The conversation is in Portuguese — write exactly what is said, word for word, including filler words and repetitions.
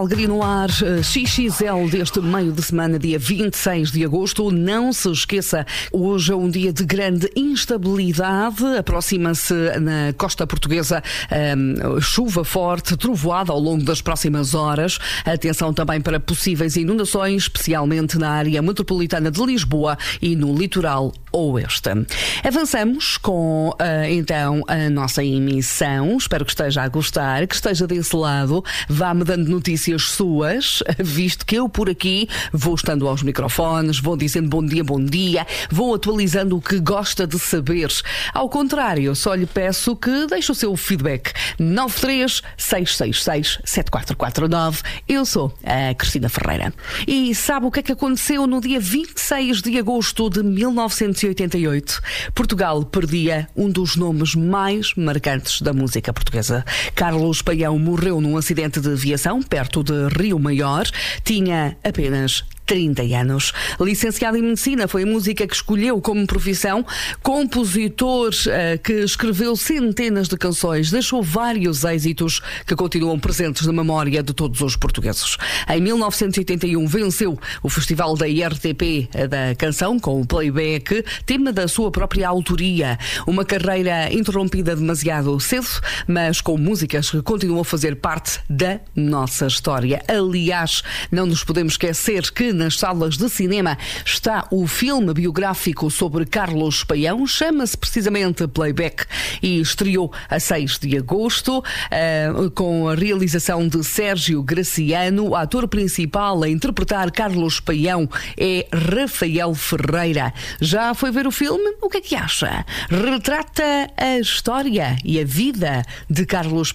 Alegria no ar, X X L deste meio de semana, dia vinte e seis de agosto. Não se esqueça, hoje é um dia de grande instabilidade. Aproxima-se na costa portuguesa um, chuva forte, trovoada ao longo das próximas horas. Atenção também para possíveis inundações, especialmente na área metropolitana de Lisboa e no litoral oeste. Avançamos com uh, então a nossa emissão. Espero que esteja a gostar, que esteja desse lado. Vá-me dando notícias suas, visto que eu por aqui vou estando aos microfones, vou dizendo bom dia, bom dia, vou atualizando o que gosta de saber. Ao contrário, só lhe peço que deixe o seu feedback. nove três seis seis seis sete quatro quatro nove. Eu sou a Cristina Ferreira. E sabe o que é que aconteceu no dia vinte e seis de agosto de mil novecentos e oitenta e oito? Portugal perdia um dos nomes mais marcantes da música portuguesa. Carlos Paião morreu num acidente de aviação perto de Rio Maior. Tinha apenas trinta anos. Licenciado em Medicina, foi a música que escolheu como profissão. Compositor uh, que escreveu centenas de canções, deixou vários êxitos que continuam presentes na memória de todos os portugueses. Em mil novecentos e oitenta e um venceu o Festival da R T P da Canção com o playback, tema da sua própria autoria. Uma carreira interrompida demasiado cedo, mas com músicas que continuam a fazer parte da nossa história. Aliás, não nos podemos esquecer que nas salas de cinema está o filme biográfico sobre Carlos Paião, chama-se precisamente Playback e estreou a seis de agosto, uh, com a realização de Sérgio Graciano. O ator principal a interpretar Carlos Paião é Rafael Ferreira. Já foi ver o filme? O que é que acha? Retrata a história e a vida de Carlos